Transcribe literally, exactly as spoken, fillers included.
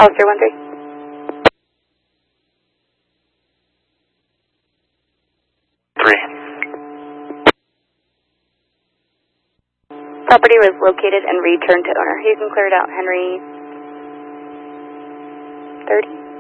Alistair one three. Three. Property was located and returned to owner. You can clear it out, Henry thirty.